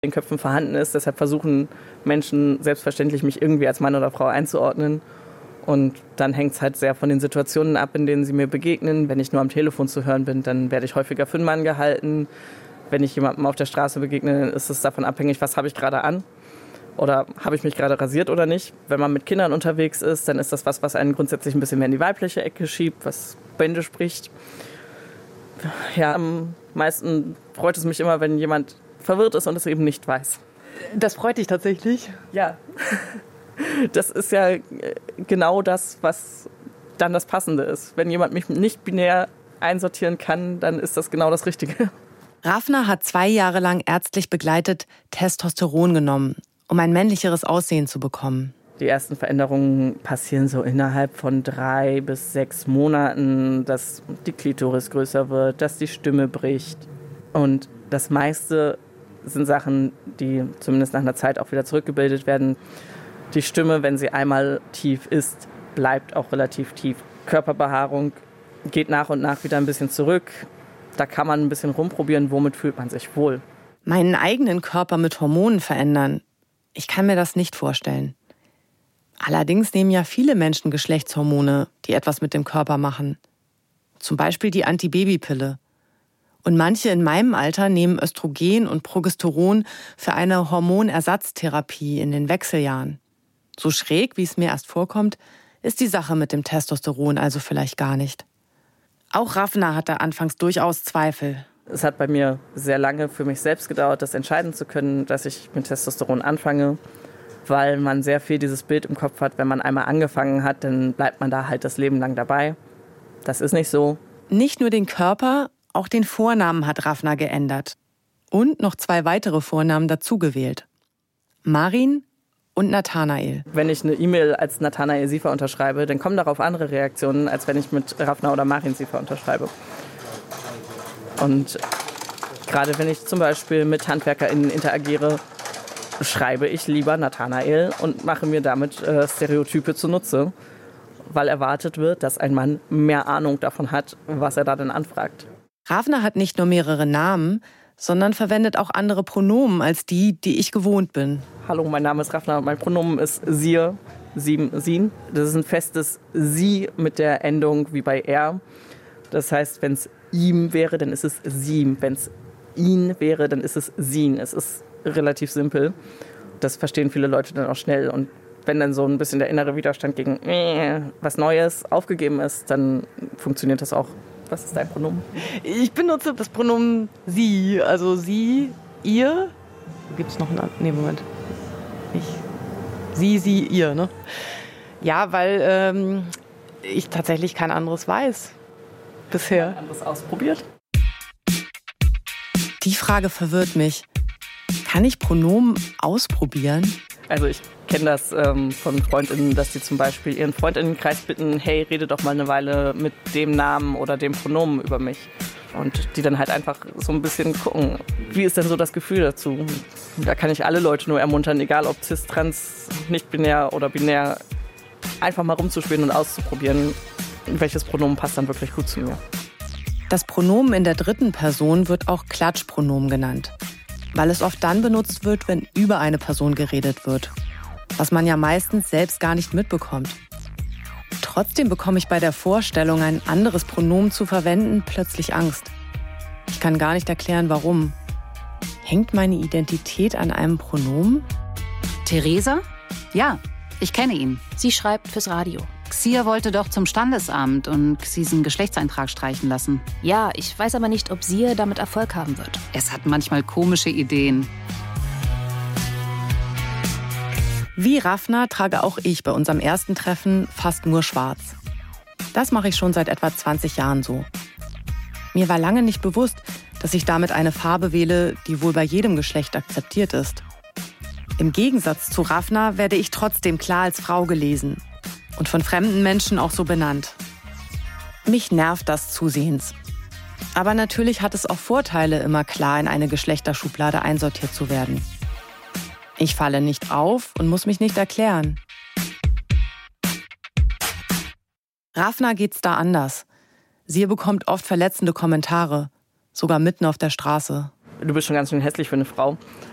in den Köpfen vorhanden ist. Deshalb versuchen Menschen selbstverständlich, mich irgendwie als Mann oder Frau einzuordnen. Und dann hängt es halt sehr von den Situationen ab, in denen sie mir begegnen. Wenn ich nur am Telefon zu hören bin, dann werde ich häufiger für einen Mann gehalten. Wenn ich jemandem auf der Straße begegne, dann ist es davon abhängig, was habe ich gerade an. Oder habe ich mich gerade rasiert oder nicht? Wenn man mit Kindern unterwegs ist, dann ist das was einen grundsätzlich ein bisschen mehr in die weibliche Ecke schiebt, was Bände spricht. Ja, am meisten freut es mich immer, wenn jemand verwirrt ist und es eben nicht weiß. Das freut dich tatsächlich? Ja. Das ist ja genau das, was dann das Passende ist. Wenn jemand mich nicht binär einsortieren kann, dann ist das genau das Richtige. Rafna hat 2 Jahre lang ärztlich begleitet Testosteron genommen, um ein männlicheres Aussehen zu bekommen. Die ersten Veränderungen passieren so innerhalb von 3 bis 6 Monaten, dass die Klitoris größer wird, dass die Stimme bricht. Und das meiste sind Sachen, die zumindest nach einer Zeit auch wieder zurückgebildet werden. Die Stimme, wenn sie einmal tief ist, bleibt auch relativ tief. Körperbehaarung geht nach und nach wieder ein bisschen zurück. Da kann man ein bisschen rumprobieren, womit fühlt man sich wohl. Meinen eigenen Körper mit Hormonen verändern, ich kann mir das nicht vorstellen. Allerdings nehmen ja viele Menschen Geschlechtshormone, die etwas mit dem Körper machen. Zum Beispiel die Antibabypille. Und manche in meinem Alter nehmen Östrogen und Progesteron für eine Hormonersatztherapie in den Wechseljahren. So schräg, wie es mir erst vorkommt, ist die Sache mit dem Testosteron also vielleicht gar nicht. Auch Rafna hatte anfangs durchaus Zweifel. Es hat bei mir sehr lange für mich selbst gedauert, das entscheiden zu können, dass ich mit Testosteron anfange, weil man sehr viel dieses Bild im Kopf hat, wenn man einmal angefangen hat, dann bleibt man da halt das Leben lang dabei. Das ist nicht so. Nicht nur den Körper, auch den Vornamen hat Rafna geändert. Und noch 2 weitere Vornamen dazugewählt. Marin und Nathanael. Wenn ich eine E-Mail als Nathanael Siefer unterschreibe, dann kommen darauf andere Reaktionen, als wenn ich mit Rafna oder Marin Siefer unterschreibe. Und gerade wenn ich zum Beispiel mit HandwerkerInnen interagiere, schreibe ich lieber Nathanael und mache mir damit Stereotype zunutze, weil erwartet wird, dass ein Mann mehr Ahnung davon hat, was er da denn anfragt. Rafna hat nicht nur mehrere Namen, sondern verwendet auch andere Pronomen als die ich gewohnt bin. Hallo, mein Name ist Rafna und mein Pronomen ist sie, sin. Das ist ein festes sie mit der Endung wie bei er. Das heißt, wenn es ihm wäre, dann ist es sie. Wenn es ihn wäre, dann ist es sin. Es ist relativ simpel. Das verstehen viele Leute dann auch schnell. Und wenn dann so ein bisschen der innere Widerstand gegen was Neues aufgegeben ist, dann funktioniert das auch. Was ist dein Pronomen? Ich benutze das Pronomen sie, also sie, ihr. Gibt es noch einen? Nee, Moment. Sie, ihr, ne? Ja, weil ich tatsächlich kein anderes weiß. Bisher. Anderes ausprobiert? Die Frage verwirrt mich. Kann ich Pronomen ausprobieren? Also ich kenne das von FreundInnen, dass die zum Beispiel ihren FreundInnenkreis bitten, hey, rede doch mal eine Weile mit dem Namen oder dem Pronomen über mich. Und die dann halt einfach so ein bisschen gucken, wie ist denn so das Gefühl dazu? Da kann ich alle Leute nur ermuntern, egal ob cis, trans, nicht-binär oder binär, einfach mal rumzuspielen und auszuprobieren, welches Pronomen passt dann wirklich gut zu mir. Das Pronomen in der 3. Person wird auch Klatschpronomen genannt, weil es oft dann benutzt wird, wenn über eine Person geredet wird, was man ja meistens selbst gar nicht mitbekommt. Trotzdem bekomme ich bei der Vorstellung, ein anderes Pronomen zu verwenden, plötzlich Angst. Ich kann gar nicht erklären, warum. Hängt meine Identität an einem Pronomen? Theresa? Ja, ich kenne ihn. Sie schreibt fürs Radio. Xia wollte doch zum Standesamt und Xisen Geschlechtseintrag streichen lassen. Ja, ich weiß aber nicht, ob sie damit Erfolg haben wird. Es hat manchmal komische Ideen. Wie Rafna trage auch ich bei unserem ersten Treffen fast nur schwarz. Das mache ich schon seit etwa 20 Jahren so. Mir war lange nicht bewusst, dass ich damit eine Farbe wähle, die wohl bei jedem Geschlecht akzeptiert ist. Im Gegensatz zu Rafna werde ich trotzdem klar als Frau gelesen und von fremden Menschen auch so benannt. Mich nervt das zusehends. Aber natürlich hat es auch Vorteile, immer klar in eine Geschlechterschublade einsortiert zu werden. Ich falle nicht auf und muss mich nicht erklären. Rafna geht's da anders. Sie bekommt oft verletzende Kommentare, sogar mitten auf der Straße. Du bist schon ganz schön hässlich für eine Frau.